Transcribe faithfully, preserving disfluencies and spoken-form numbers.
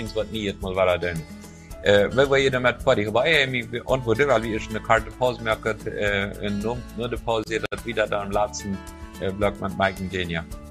uns wat nie mal war denn we war jeder mat party vorbei mi antwort weil wie ich eine karte pause merket äh, no de pause dat wieder da am latzen äh, block man Mike gehen ja